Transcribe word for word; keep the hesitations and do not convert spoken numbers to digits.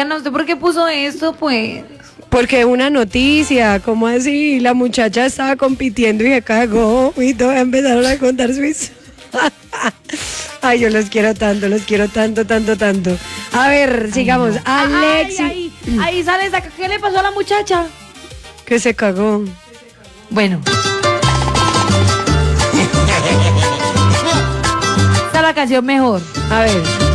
Diana, ¿usted por qué puso esto, pues? Porque una noticia, ¿cómo así? La muchacha estaba compitiendo y se cagó y todos empezaron a contar su historia. Ay, yo los quiero tanto, los quiero tanto, tanto, tanto. A ver, sigamos. Ay, no. Alexi. Ay, ahí, ahí sale esa. ¿Qué le pasó a la muchacha? Que se cagó. Bueno. Está la canción mejor. A ver.